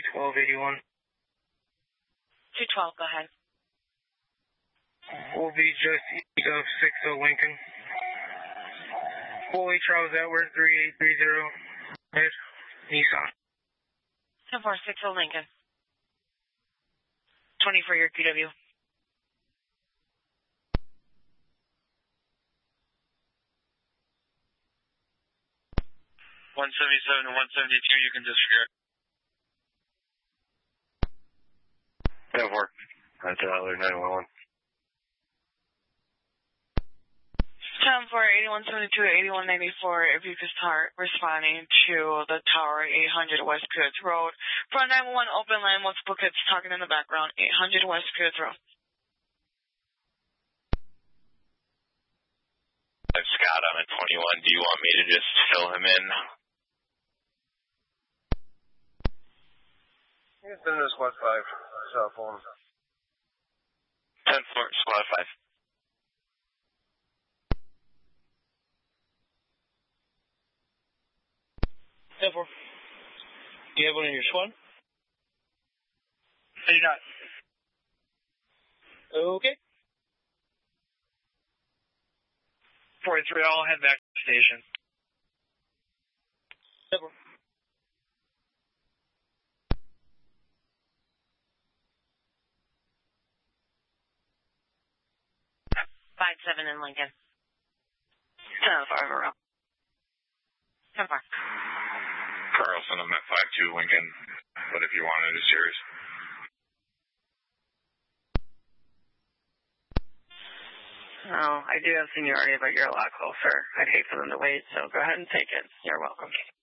1281. 212, go ahead. Will be just east of 60 Lincoln. Fully travels outward 3830. Head, Nissan. 10460 Lincoln. 20 for your QW. 177 to 172, you can disregard. 10-4. That's another 911. 10-4, 8172, 8194, if you could start responding to the tower, 800 West Cruz Road. Front 911, open line, multiple kids talking in the background, 800 West Cruz Road. Scott, I'm at 21. Do you want me to just fill him in? He's been to Squad 5, cell phone. 10-4, Squad 5. Do you have one in your squad? I do not. Okay. 43, I'll head back to the station. 10-4. 57 in Lincoln. 10-4, Aurora. 10-4. Carlson, I'm at 52 Lincoln, but if you wanted a series. Oh, I do have seniority, but you're a lot closer. I'd hate for them to wait, so go ahead and take it. You're welcome.